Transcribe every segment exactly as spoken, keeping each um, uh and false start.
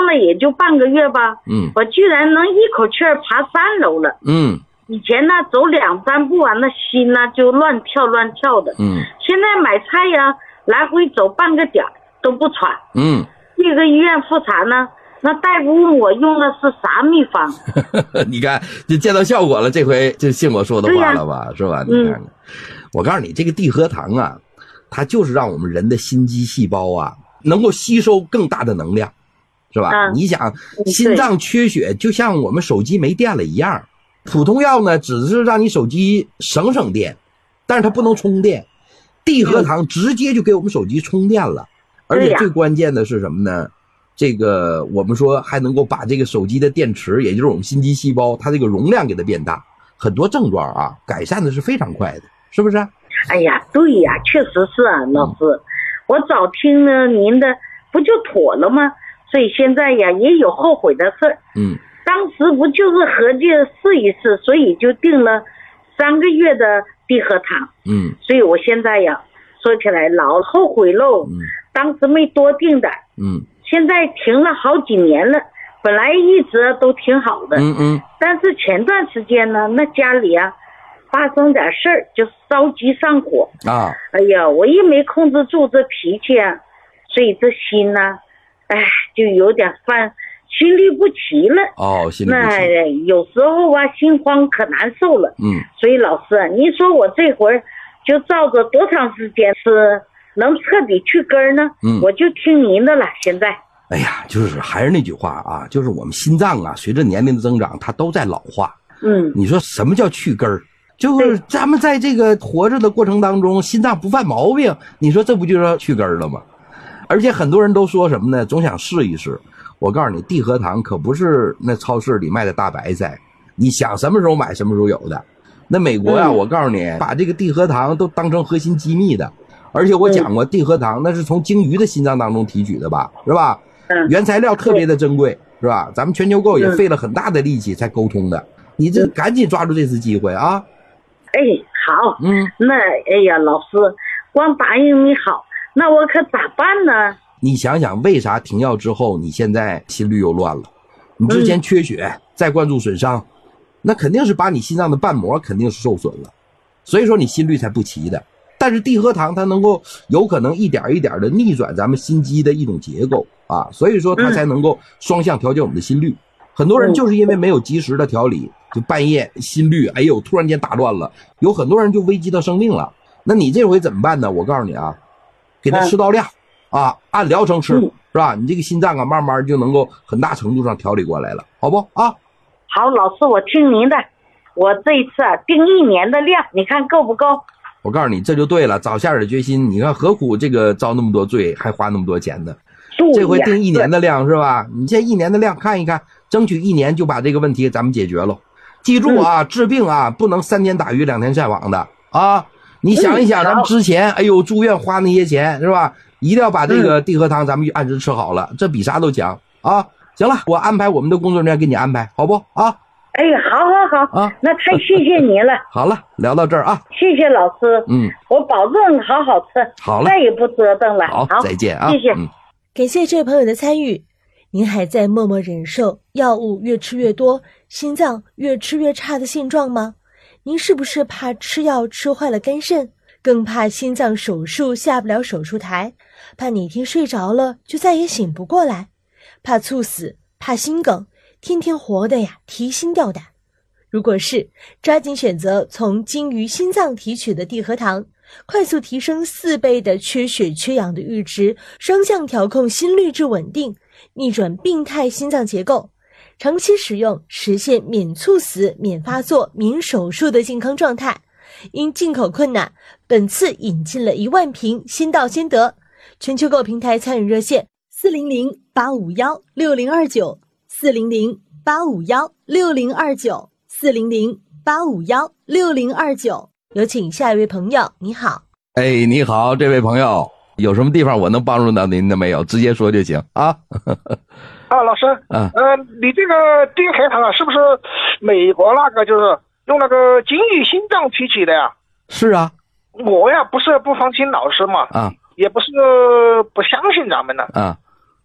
了也就半个月吧， 嗯， 我居然能一口气儿爬三楼了。 嗯， 以前呢走两三步啊，那心呢就乱跳乱跳的。 嗯，现在买菜呀，来回走半个点都不喘。 嗯， 这个医院复查呢，那大夫问我用的是啥秘方？ 你看，就见到效果了，这回就信我说的话了吧，是吧？你看看，嗯，我告诉你，这个地核糖啊，它就是让我们人的心肌细胞啊能够吸收更大的能量，是吧？嗯，你想，心脏缺血就像我们手机没电了一样，普通药呢只是让你手机省省电，但是它不能充电，地核糖直接就给我们手机充电了，而且最关键的是什么呢？这个我们说还能够把这个手机的电池，也就是我们心肌细胞，它这个容量给它变大，很多症状啊改善的是非常快的，是不是？ 哎呀，对呀，确实是啊，老师，嗯，我早听了您的不就妥了吗？所以现在呀也有后悔的事儿。嗯，当时不就是合计试一试，所以就定了三个月的地核糖。嗯，所以我现在呀说起来老后悔喽。嗯，当时没多定的。嗯。现在停了好几年了，本来一直都挺好的，嗯嗯，但是前段时间呢，那家里啊发生点事儿，就着急上火啊，哎呀，我也没控制住这脾气啊，所以这心呢，哎，就有点犯心律不齐了。哦，心律不齐。那有时候啊，心慌可难受了。嗯，所以老师，您说我这会儿就照着多长时间是能彻底去根呢？嗯，我就听您的了。现在，哎呀，就是还是那句话啊，就是我们心脏啊，随着年龄的增长，它都在老化。嗯，你说什么叫去根儿？就是咱们在这个活着的过程当中，心脏不犯毛病，你说这不就是去根儿了吗？而且很多人都说什么呢？总想试一试。我告诉你，地核糖可不是那超市里卖的大白菜，你想什么时候买什么时候有的。那美国呀、啊嗯，我告诉你，把这个地核糖都当成核心机密的。而且我讲过，地核糖那是从鲸鱼的心脏当中提取的吧，是吧？嗯，原材料特别的珍贵，是吧？咱们全球购也费了很大的力气才沟通的，你这赶紧抓住这次机会啊！哎，好，嗯，那哎呀，老师，光答应你好，那我可咋办呢？你想想，为啥停药之后你现在心率又乱了？你之前缺血，嗯、再灌注损伤，那肯定是把你心脏的瓣膜肯定是受损了，所以说你心率才不齐的。但是地核糖它能够有可能一点一点的逆转咱们心肌的一种结构啊，所以说它才能够双向调节我们的心率。很多人就是因为没有及时的调理，就半夜心率哎呦突然间打乱了，有很多人就危及到生命了。那你这回怎么办呢？我告诉你啊，给他吃到量啊，按疗程吃，是吧？你这个心脏啊慢慢就能够很大程度上调理过来了，好不啊？好，老师我听您的，我这一次啊定一年的量，你看够不够？我告诉你，这就对了，早下点决心。你看何苦这个遭那么多罪，还花那么多钱呢？这回定一年的量是吧？你这一年的量看一看，争取一年就把这个问题咱们解决了。记住啊，嗯、治病啊不能三天打鱼两天晒网的啊！你想一想，咱们之前哎呦住院花那些钱是吧？一定要把这个地核糖咱们按时吃好了，这比啥都强啊！行了，我安排我们的工作人员给你安排，好不啊？哎，好好好啊，那太谢谢您了。好了，聊到这儿啊，谢谢老师。嗯，我保证好好吃。好了，再也不折腾了。好，好再见啊，谢谢。嗯， 感谢这位朋友的参与。您还在默默忍受药物越吃越多，心脏越吃越差的现状吗？您是不是怕吃药吃坏了肝肾，更怕心脏手术下不了手术台，怕哪天睡着了就再也醒不过来，怕猝死，怕心梗，天天活的呀提心吊胆？如果是，抓紧选择从鲸鱼心脏提取的地核糖，快速提升四倍的缺血缺氧的阈值，双向调控心率至稳定，逆转病态心脏结构，长期使用实现免猝死、免发作、免手术的健康状态。因进口困难，本次引进了一万瓶，先到先得。全球购平台参与热线四零零八五一六零二九 四零零八五一六零二九 四零零八五一六零二九。有请下一位朋友，你好。 哎，你好，这位朋友，有什么地方我能帮助到您的没有？直接说就行啊。 啊，老师，嗯，呃，你这个地核糖啊，是不是美国那个就是用那个鲸鱼心脏提取的呀？ 是啊。 我呀不是不放心老师嘛，啊，也不是不相信咱们的，啊，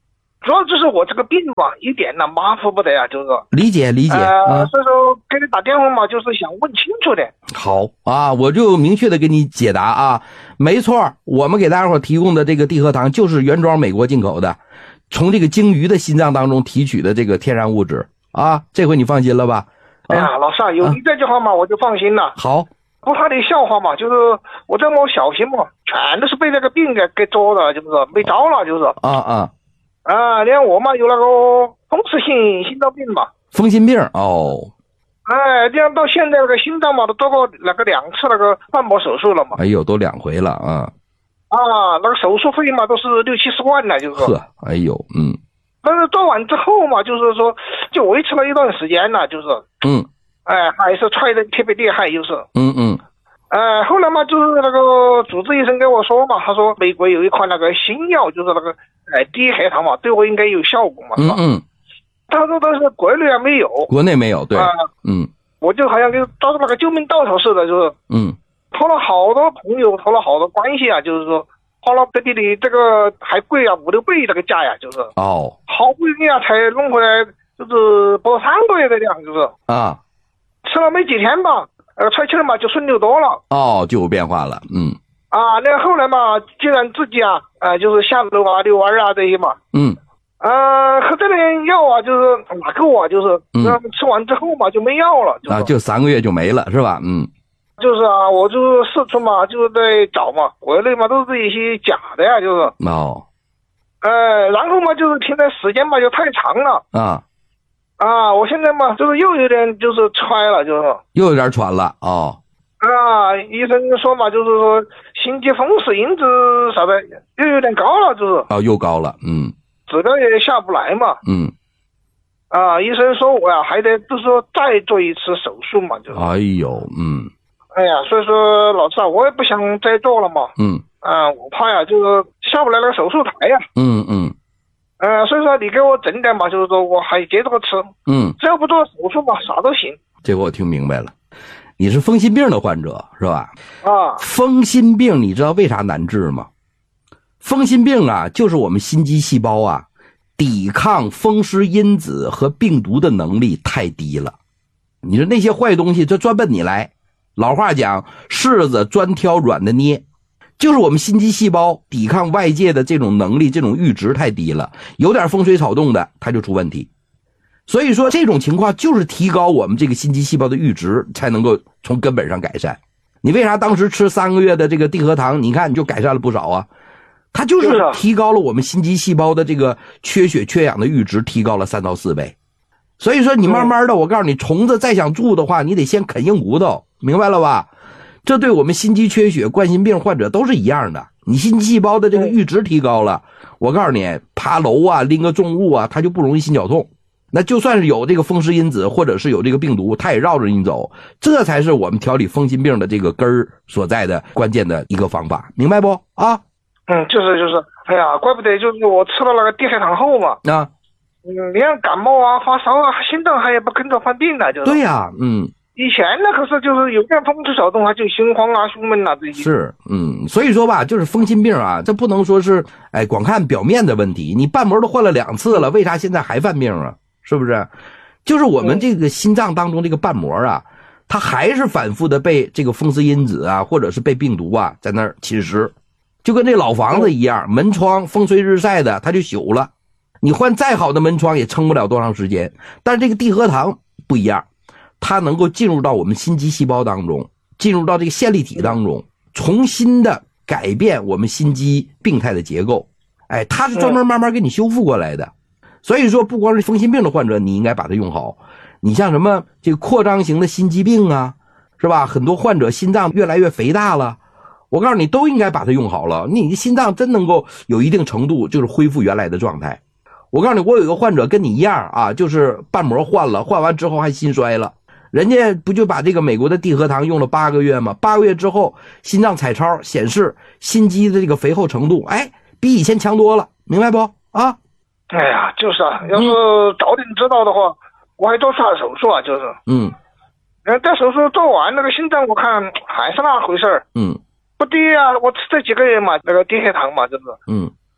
主要就是我这个病嘛，一点呢马虎不得啊，就是理解理解。 呃，嗯、所以说给你打电话嘛，就是想问清楚的。 好啊，我就明确的给你解答啊，没错，我们给大家伙提供的这个地核糖就是原装美国进口的，从这个鲸鱼的心脏当中提取的这个天然物质啊，这回你放心了吧？啊、 哎呀，老师啊，有你这句话嘛，啊、我就放心了。 好。 不怕的笑话嘛，就是我这么小心嘛，全都是被那个病给给捉的，就是没招了，就是啊啊啊！你看我嘛有那个风湿性心脏病嘛， 风心病哦， 哎，这样到现在那个心脏嘛都做过那个两次那个瓣膜手术了嘛， 哎呦，都两回了啊啊，那个手术费嘛都是六七十万呢，就是呵，哎呦，嗯， 但是做完之后嘛，就是说就维持了一段时间了，就是嗯。 哎，还是踹的特别厉害，就是， 嗯嗯， 哎，后来嘛，就是那个主治医生跟我说嘛，他说美国有一款那个新药，就是那个哎低核糖嘛，对我应该有效果嘛， 嗯嗯， 他说但是国内还没有， 国内没有，对，啊、嗯， 我就好像跟抓住那个救命稻草似的，就是， 嗯， 托了好多朋友，托了好多关系啊，就是说，花了这比你这个还贵啊，五六倍这个价呀，就是， 哦， 好不容易啊才弄回来，就是不到三个月的量，就是啊。 吃了没几天吧，呃，喘气儿嘛就顺溜多了。 哦，就有变化了，嗯。 啊，那后来嘛，既然自己啊，呃，就是下楼啊、遛弯啊这些嘛， 嗯。 呃，喝这点药啊，就是哪够啊，就是，嗯，吃完之后嘛就没药了， 啊，就三个月就没了，是吧？嗯。 就是啊，我就四处嘛，就是在找嘛，国内嘛都是一些假的呀，就是。 哦。 呃，然后嘛，就是停的时间嘛就太长了。 啊。 啊，我现在嘛，就是又有点就是揣了，就是又有点喘了哦。 啊，医生说嘛，就是说心肌风湿因子啥的又有点高了，就是哦，又高了，嗯， 治疗也下不来嘛， 嗯， 啊，医生说我呀还得就是说再做一次手术嘛，就是， 哎呦，嗯， 哎呀，所以说老师啊，我也不想再做了嘛， 嗯， 啊，我怕呀就是下不来那个手术台呀， 嗯嗯。 呃，所以说你给我整点嘛，就是说我还接着个吃， 嗯， 只要不做手术嘛，啥都行。 这个我听明白了，你是风心病的患者是吧？ 啊， 风心病你知道为啥难治吗？风心病啊，就是我们心肌细胞啊，抵抗风湿因子和病毒的能力太低了。你说那些坏东西，这专奔你来。老话讲，柿子专挑软的捏。就是我们心肌细胞抵抗外界的这种能力，这种阈值太低了，有点风吹草动的它就出问题。所以说这种情况就是提高我们这个心肌细胞的阈值才能够从根本上改善。你为啥当时吃三个月的这个地核糖，你看你就改善了不少啊？它就是提高了我们心肌细胞的这个缺血缺氧的阈值，提高了三到四倍。所以说你慢慢的，我告诉你，虫子再想住的话，你得先啃硬骨头，明白了吧？这对我们心肌缺血、冠心病患者都是一样的。你心肌细胞的这个阈值提高了，我告诉你，爬楼啊、拎个重物啊，它就不容易心绞痛。那就算是有这个风湿因子，或者是有这个病毒，它也绕着你走。这才是我们调理风心病的这个根儿所在的关键的一个方法，明白不？啊？ 嗯，就是就是，哎呀，怪不得就是我吃了那个地核糖后嘛。 啊。 嗯，连感冒啊、发烧啊、心脏还也不跟着犯病了，就是。 对呀、啊，嗯。 以前呢，可是就是有点风吹草动，它就心慌啊、胸闷啊这些。 是，嗯，所以说吧，就是风心病啊，这不能说是，哎，光看表面的问题。你瓣膜都换了两次了，为啥现在还犯病啊？是不是？就是我们这个心脏当中这个瓣膜啊，它还是反复的被这个风湿因子啊，或者是被病毒啊在那儿侵蚀，就跟这老房子一样，门窗风吹日晒的，它就朽了。你换再好的门窗也撑不了多长时间。但是这个地核糖不一样。它能够进入到我们心肌细胞当中，进入到这个线粒体当中，重新的改变我们心肌病态的结构。哎，它是专门慢慢给你修复过来的。所以说，不光是风心病的患者，你应该把它用好。你像什么这个扩张型的心肌病啊，是吧？很多患者心脏越来越肥大了，我告诉你，都应该把它用好了。你的心脏真能够有一定程度就是恢复原来的状态。我告诉你，我有一个患者跟你一样啊，就是瓣膜换了，换完之后还心衰了。人家不就把这个美国的地核糖用了八个月吗？八个月之后，心脏彩超显示心肌的这个肥厚程度，哎，比以前强多了，明白不？啊？ 哎呀，就是啊，要是早点知道的话，嗯、我还多做手术啊，就是。嗯。呃，这手术做完，那个心脏我看还是那回事儿。嗯。不低啊，我吃这几个月嘛，那个地核糖嘛，就是。嗯。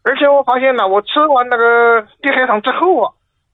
而且我发现了，我吃完那个低血糖之后啊，